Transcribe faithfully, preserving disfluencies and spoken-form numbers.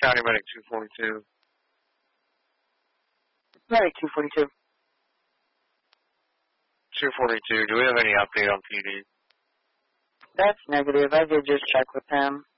County Medic two forty-two. Medic two forty-two. two forty-two, do we have any update on P D? That's negative. I did just check with him.